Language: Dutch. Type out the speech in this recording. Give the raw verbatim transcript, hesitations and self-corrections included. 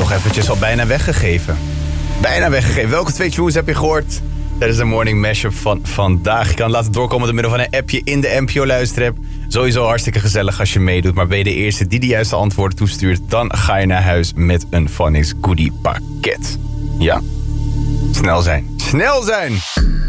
toch eventjes al bijna weggegeven. Bijna weggegeven. Welke twee tunes heb je gehoord tijdens de morning mashup van vandaag? Je kan laten doorkomen door middel van een appje in de N P O luisterapp. Sowieso hartstikke gezellig als je meedoet. Maar ben je de eerste die de juiste antwoorden toestuurt, dan ga je naar huis met een Phonics goodie pakket. Ja. Snel zijn. Snel zijn!